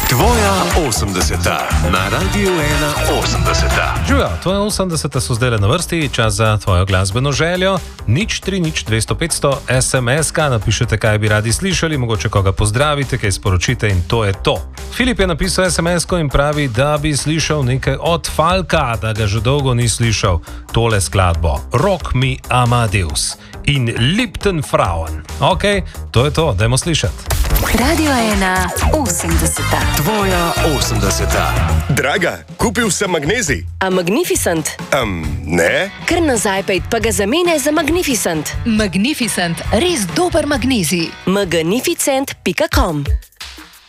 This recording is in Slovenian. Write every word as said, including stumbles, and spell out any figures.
Tvoja osemdeseta na Radiu ena osemdeseta. Živijo, tvoje osemdesete so zdaj na vrsti, čas za tvojo glasbeno željo. nič tri nič dvesto petsto es em es-ka, napišete, kaj bi radi slišali, mogoče koga pozdravite, kaj sporočite in to je to. Filip je napisal es em es-ko in pravi, da bi slišal nekaj od Falka, da ga že dolgo ni slišal. Tole skladbo, Rock Me Amadeus in Lipton Frauen. Ok, to je to, dajmo slišati. Radio ena osemdeseta. Tvoja osemdeseta. Draga, kupil sem magnezij. A Magnificent? Um, ne? Kar nazaj pejt, pa ga zamene za Magnificent. Magnificent, res dober magnezij. magnificent pika com